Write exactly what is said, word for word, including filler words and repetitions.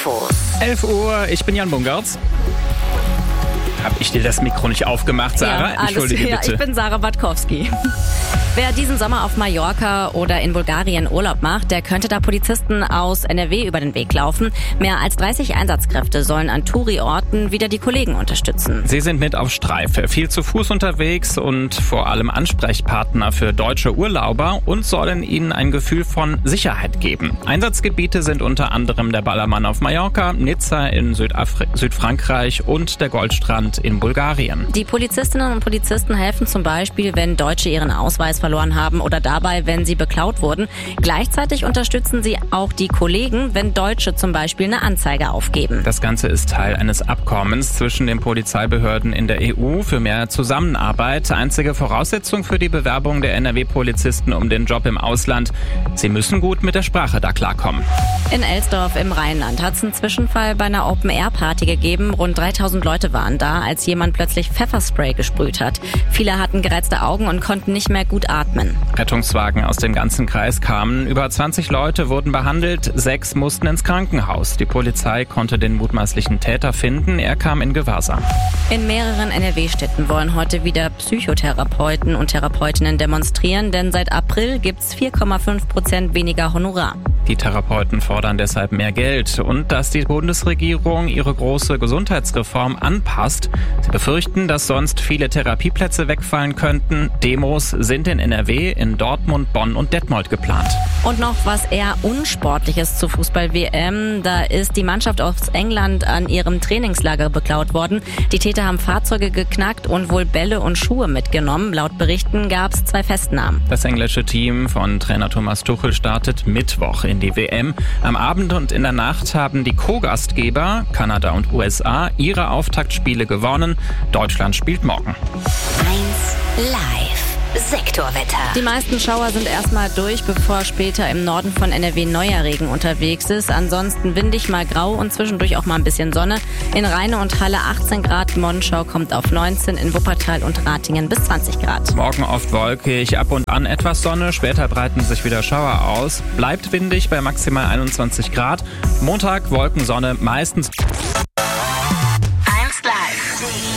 Infos. elf Uhr, ich bin Jan Bungartz. Hab ich dir das Mikro nicht aufgemacht, Sarah? Ja, alles, Entschuldige ja, bitte. Ich bin Sarah Batkowski. Wer diesen Sommer auf Mallorca oder in Bulgarien Urlaub macht, der könnte da Polizisten aus N R W über den Weg laufen. Mehr als dreißig Einsatzkräfte sollen an Touri-Orten wieder die Kollegen unterstützen. Sie sind mit auf Streife, viel zu Fuß unterwegs und vor allem Ansprechpartner für deutsche Urlauber und sollen ihnen ein Gefühl von Sicherheit geben. Einsatzgebiete sind unter anderem der Ballermann auf Mallorca, Nizza in Südafri- Südfrankreich und der Goldstrand in Bulgarien. Die Polizistinnen und Polizisten helfen zum Beispiel, wenn Deutsche ihren Ausweis verloren haben oder dabei, wenn sie beklaut wurden. Gleichzeitig unterstützen sie auch die Kollegen, wenn Deutsche zum Beispiel eine Anzeige aufgeben. Das Ganze ist Teil eines Abkommens zwischen den Polizeibehörden in der E U für mehr Zusammenarbeit. Einzige Voraussetzung für die Bewerbung der N R W-Polizisten um den Job im Ausland: Sie müssen gut mit der Sprache da klarkommen. In Elsdorf im Rheinland hat es einen Zwischenfall bei einer Open-Air-Party gegeben. Rund dreitausend Leute waren da, als jemand plötzlich Pfefferspray gesprüht hat. Viele hatten gereizte Augen und konnten nicht mehr gut atmen. Rettungswagen aus dem ganzen Kreis kamen. Über zwanzig Leute wurden behandelt, sechs mussten ins Krankenhaus. Die Polizei konnte den mutmaßlichen Täter finden. Er kam in Gewahrsam. In mehreren N R W-Städten wollen heute wieder Psychotherapeuten und Therapeutinnen demonstrieren, denn seit April gibt's vier Komma fünf Prozent weniger Honorar. Die Therapeuten fordern deshalb mehr Geld und dass die Bundesregierung ihre große Gesundheitsreform anpasst. Sie befürchten, dass sonst viele Therapieplätze wegfallen könnten. Demos sind in N R W, in Dortmund, Bonn und Detmold geplant. Und noch was eher Unsportliches zur Fußball-W M. Da ist die Mannschaft aus England an ihrem Trainingslager beklaut worden. Die Täter haben Fahrzeuge geknackt und wohl Bälle und Schuhe mitgenommen. Laut Berichten gab es zwei Festnahmen. Das englische Team von Trainer Thomas Tuchel startet Mittwoch in die W M. Am Abend und in der Nacht haben die Co-Gastgeber, Kanada und U S A, ihre Auftaktspiele gewonnen. Deutschland spielt morgen. eins Live. Sektorwetter. Die meisten Schauer sind erstmal durch, bevor später im Norden von N R W neuer Regen unterwegs ist. Ansonsten windig, mal grau und zwischendurch auch mal ein bisschen Sonne. In Rheine und Halle achtzehn Grad, Monschau kommt auf neunzehn, in Wuppertal und Ratingen bis zwanzig Grad. Morgen oft wolkig, ab und an etwas Sonne, später breiten sich wieder Schauer aus. Bleibt windig bei maximal einundzwanzig Grad. Montag Wolken, Sonne, meistens...